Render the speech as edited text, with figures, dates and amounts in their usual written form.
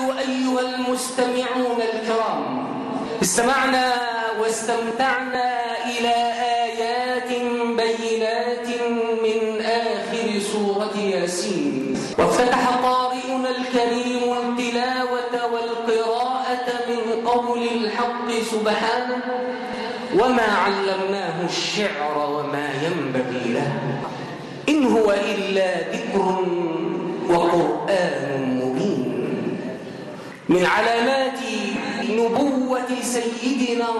أيها المستمعون الكرام، استمعنا واستمتعنا إلى آيات بينات من آخر سورة ياسين، وافتتح قارئنا الكريم التلاوة والقراءة من قول الحق سبحانه: وما علمناه الشعر وما ينبغي له إن هو إلا ذكر وقرآن مبين. من علامات نبوة سيدنا